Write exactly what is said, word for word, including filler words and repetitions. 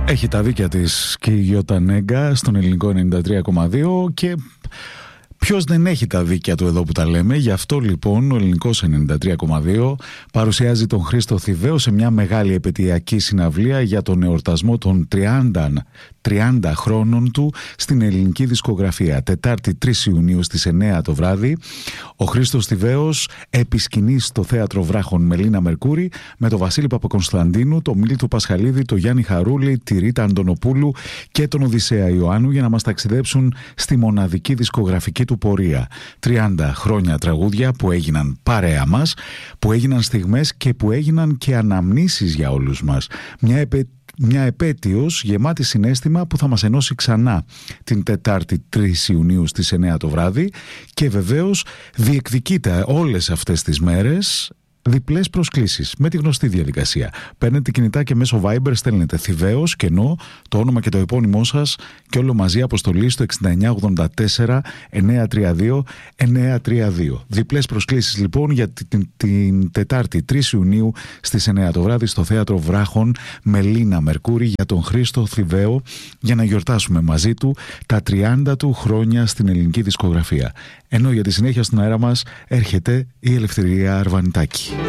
Έχει τα δίκια της και η Γιώτα Νέγκα στον ελληνικό ενενήντα τρία κόμμα δύο και ποιος δεν έχει τα δίκια του εδώ που τα λέμε. Γι' αυτό λοιπόν ο ελληνικός ενενήντα τρία κόμμα δύο παρουσιάζει τον Χρήστο Θηβαίο σε μια μεγάλη επαιτειακή συναυλία για τον εορτασμό των τριάντα χρόνων του στην ελληνική δισκογραφία. Τετάρτη τρεις Ιουνίου στις εννιά το βράδυ ο Χρήστος Θηβαίος επισκηνεί στο Θέατρο Βράχων Μελίνα Μερκούρη με τον Βασίλη Παπακονσταντίνου, τον Μίλτο Πασχαλίδη, τον Γιάννη Χαρούλη, τη Ρίτα Αντωνοπούλου και τον Οδυσσέα Ιωάννου για να μας ταξιδέψουν στη μοναδική δισκογραφική του πορεία. τριάντα χρόνια τραγούδια που έγιναν παρέα μας, που έγιναν στιγμές και που έγιναν και αναμνήσεις για όλους μας. Μια επε... Μια επέτειος γεμάτη συναίσθημα που θα μας ενώσει ξανά την Τετάρτη τρεις Ιουνίου στις εννιά το βράδυ και βεβαίως διεκδικείται όλες αυτές τις μέρες διπλές προσκλήσεις με τη γνωστή διαδικασία. Παίρνετε κινητά και μέσω Viber στέλνετε Θηβαίος, κενό, το όνομα και το επώνυμό σας και όλο μαζί αποστολή στο εξήντα εννιά ογδόντα τέσσερα εννιακόσια τριάντα δύο εννιακόσια τριάντα δύο. Διπλές προσκλήσεις λοιπόν για την, την Τετάρτη τρεις Ιουνίου στις εννιά το βράδυ στο Θέατρο Βράχων Μελίνα Μερκούρη για τον Χρήστο Θηβαίο, για να γιορτάσουμε μαζί του τα τριάντα του χρόνια στην ελληνική δισκογραφία. Ενώ για τη συνέχεια στον αέρα μας έρχεται η Ελευθερία Αρβανιτάκη.